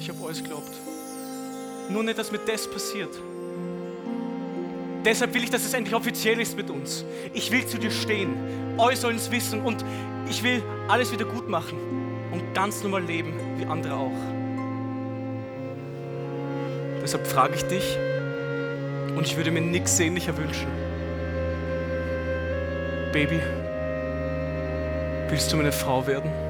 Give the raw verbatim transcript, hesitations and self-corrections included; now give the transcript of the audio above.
ich habe alles geglaubt. Nur nicht, dass mir das passiert. Deshalb will ich, dass es endlich offiziell ist mit uns. Ich will zu dir stehen. Alle sollen es wissen und ich will alles wieder gut machen und ganz normal leben, wie andere auch. Deshalb frage ich dich und ich würde mir nichts sehnlicher wünschen. Baby, willst du meine Frau werden?